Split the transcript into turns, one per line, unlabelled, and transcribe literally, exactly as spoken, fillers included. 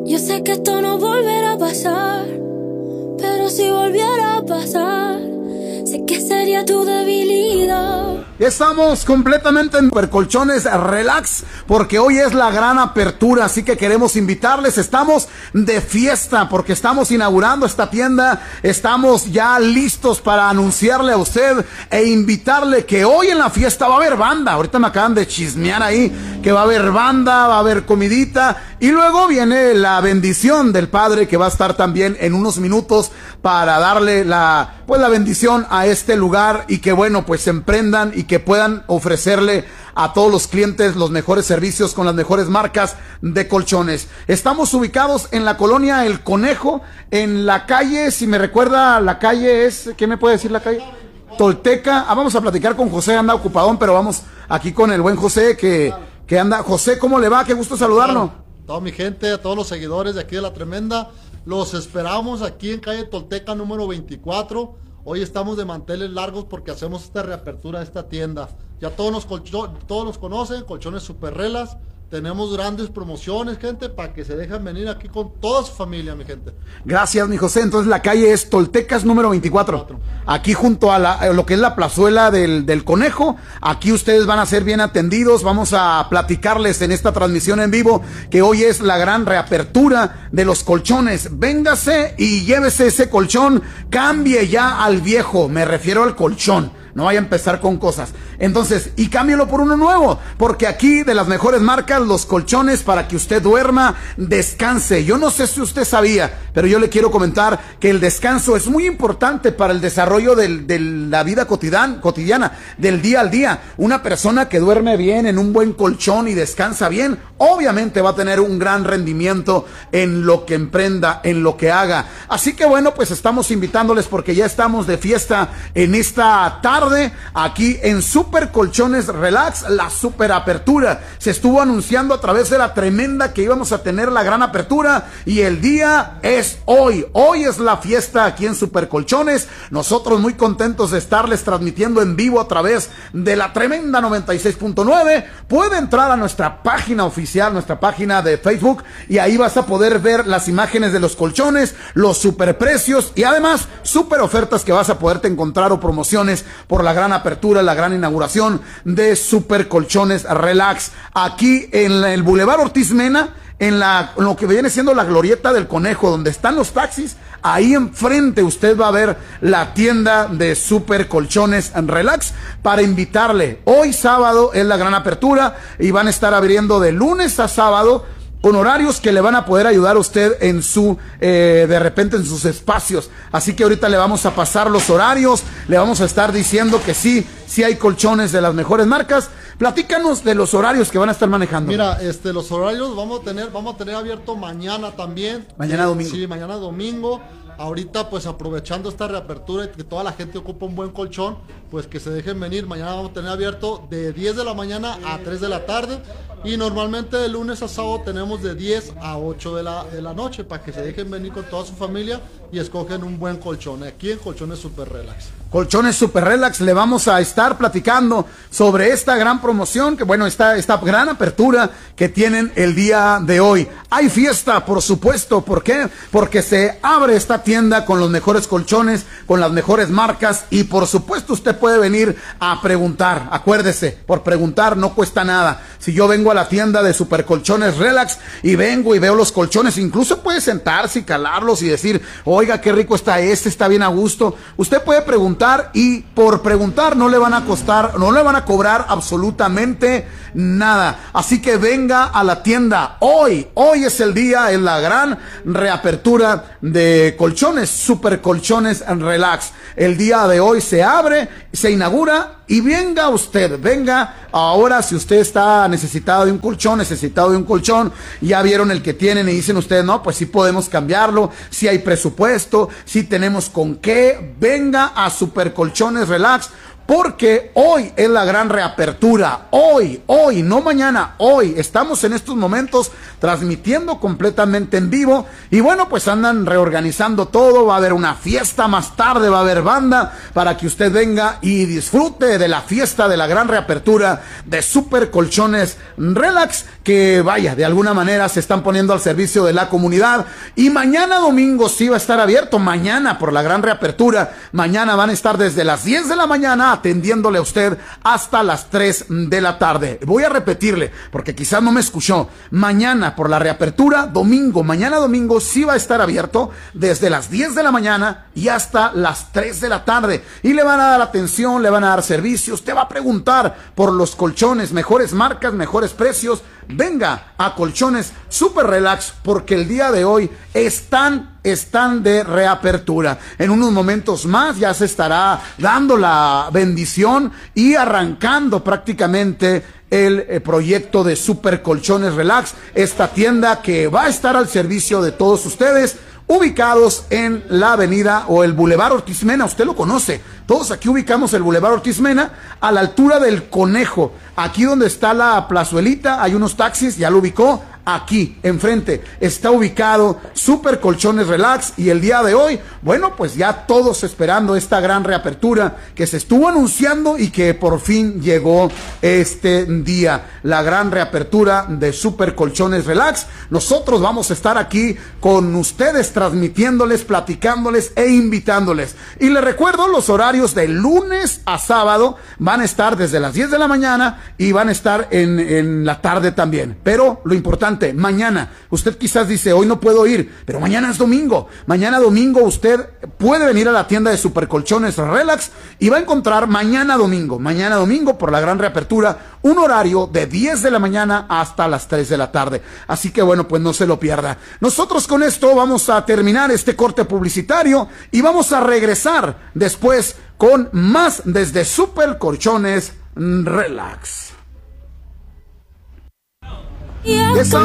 Yo sé que esto no volverá a pasar, pero si volviera a pasar, sé que sería tu debilidad.
Estamos completamente en Supercolchones Relax, porque hoy es la gran apertura, así que queremos invitarles. Estamos de fiesta porque estamos inaugurando esta tienda, estamos ya listos para anunciarle a usted e invitarle que hoy en la fiesta va a haber banda. Ahorita me acaban de chismear ahí que va a haber banda, va a haber comidita, y luego viene la bendición del Padre, que va a estar también en unos minutos para darle la, pues la bendición a este lugar, y que bueno, pues se emprendan y que puedan ofrecerle a todos los clientes los mejores servicios con las mejores marcas de colchones. Estamos ubicados en la colonia El Conejo, en la calle, si me recuerda, la calle es, ¿qué me puede decir la calle? Tolteca. Ah, vamos a platicar con José, anda ocupadón, pero vamos aquí con el buen José que, que anda. José, ¿cómo le va? Qué gusto saludarlo.
Toda mi gente, a todos los seguidores de aquí de La Tremenda, los esperamos aquí en calle Tolteca número veinticuatro. Hoy estamos de manteles largos porque hacemos esta reapertura de esta tienda. Ya todos nos, colcho todos nos conocen, Colchones Super Relax. Tenemos grandes promociones, gente, para que se dejen venir aquí con toda su familia, mi gente.
Gracias, mi José. Entonces la calle es Toltecas número veinticuatro. Aquí junto a, la, a lo que es la plazuela del, del Conejo. Aquí ustedes van a ser bien atendidos. Vamos a platicarles en esta transmisión en vivo que hoy es la gran reapertura de los colchones. Véngase y llévese ese colchón. Cambie ya al viejo. Me refiero al colchón. No vaya a empezar con cosas. Entonces, y cámbielo por uno nuevo, porque aquí de las mejores marcas, los colchones para que usted duerma, descanse. Yo no sé si usted sabía, pero yo le quiero comentar que el descanso es muy importante para el desarrollo del, de la vida cotidiana, cotidiana, del día al día. Una persona que duerme bien en un buen colchón y descansa bien, obviamente va a tener un gran rendimiento en lo que emprenda, en lo que haga. Así que bueno, pues estamos invitándoles porque ya estamos de fiesta en esta tarde. Aquí en Super Colchones Relax, la super apertura. Se estuvo anunciando a través de La Tremenda que íbamos a tener la gran apertura, y el día es hoy. Hoy es la fiesta aquí en Super Colchones. Nosotros muy contentos de estarles transmitiendo en vivo a través de La Tremenda noventa y seis punto nueve. Puede entrar a nuestra página oficial, nuestra página de Facebook, y ahí vas a poder ver las imágenes de los colchones, los super precios y además super ofertas que vas a poderte encontrar o promociones por la gran apertura, la gran inauguración de Super Colchones Relax, aquí en el Boulevard Ortiz Mena, en, la, en lo que viene siendo la glorieta del Conejo, donde están los taxis. Ahí enfrente usted va a ver la tienda de Super Colchones Relax, para invitarle. Hoy sábado es la gran apertura y van a estar abriendo de lunes a sábado, con horarios que le van a poder ayudar a usted en su, eh, de repente en sus espacios. Así que ahorita le vamos a pasar los horarios, le vamos a estar diciendo que sí, sí hay colchones de las mejores marcas. Platícanos de los horarios que van a estar manejando.
Mira, este, los horarios vamos a tener, vamos a tener abierto mañana también.
Mañana domingo.
Sí, mañana domingo. Ahorita pues aprovechando esta reapertura y que toda la gente ocupa un buen colchón, pues que se dejen venir. Mañana vamos a tener abierto de diez de la mañana a tres de la tarde, y normalmente de lunes a sábado tenemos de diez a ocho de la, de la noche, para que se dejen venir con toda su familia y escogen un buen colchón aquí en Colchones Super Relax.
Colchones Super Relax, le vamos a estar platicando sobre esta gran promoción, que bueno, esta, esta gran apertura que tienen el día de hoy. Hay fiesta, por supuesto. ¿Por qué? Porque se abre esta tienda con los mejores colchones, con las mejores marcas, y por supuesto usted puede venir a preguntar. Acuérdese, por preguntar no cuesta nada. Si yo vengo a la tienda de Super Colchones Relax y vengo y veo los colchones, incluso puede sentarse y calarlos y decir, oiga, qué rico está este, está bien a gusto. Usted puede preguntar, y por preguntar no le van a costar, no le van a cobrar absolutamente nada. Así que venga a la tienda hoy. Hoy es el día, es la gran reapertura de colchones, Super Colchones Relax. El día de hoy se abre, se inaugura. Y venga usted, venga ahora. Si usted está necesitado de un colchón, necesitado de un colchón, ya vieron el que tienen y dicen ustedes, no, pues sí podemos cambiarlo, si hay presupuesto, si tenemos con qué, venga a Super Colchones Relax. porque hoy es la gran reapertura, hoy, hoy, no mañana, hoy, estamos en estos momentos transmitiendo completamente en vivo, y bueno, pues andan reorganizando todo, va a haber una fiesta más tarde, va a haber banda, para que usted venga y disfrute de la fiesta de la gran reapertura de Super Colchones Relax, que vaya, de alguna manera se están poniendo al servicio de la comunidad, y mañana domingo sí va a estar abierto, mañana por la gran reapertura, mañana van a estar desde las diez de la mañana atendiéndole a usted hasta las tres de la tarde. Voy a repetirle, porque quizás no me escuchó, mañana por la reapertura, domingo, mañana domingo sí va a estar abierto desde las diez de la mañana y hasta las tres de la tarde, y le van a dar atención, le van a dar servicio, usted va a preguntar por los colchones, mejores marcas, mejores precios. Venga a Colchones Super Relax, porque el día de hoy están, están de reapertura. En unos momentos más ya se estará dando la bendición y arrancando prácticamente el eh, proyecto de Super Colchones Relax, esta tienda que va a estar al servicio de todos ustedes, ubicados en la avenida o el Boulevard Ortiz Mena. Usted lo conoce, todos aquí ubicamos el Boulevard Ortiz Mena, a la altura del Conejo, aquí donde está la plazuelita, hay unos taxis, ya lo ubicó. Aquí, enfrente, está ubicado Super Colchones Relax, y el día de hoy, bueno, pues ya todos esperando esta gran reapertura que se estuvo anunciando y que por fin llegó este día, la gran reapertura de Super Colchones Relax. Nosotros vamos a estar aquí con ustedes, transmitiéndoles, platicándoles e invitándoles. Y les recuerdo, los horarios de lunes a sábado van a estar desde las diez de la mañana y van a estar en, en la tarde también. Pero lo importante, mañana, usted quizás dice, hoy no puedo ir, pero mañana es domingo, mañana domingo usted puede venir a la tienda de Super Colchones Relax y va a encontrar mañana domingo, mañana domingo por la gran reapertura, un horario de diez de la mañana hasta las tres de la tarde, así que bueno, pues no se lo pierda. Nosotros con esto vamos a terminar este corte publicitario y vamos a regresar después con más desde Super Colchones Relax.
Y es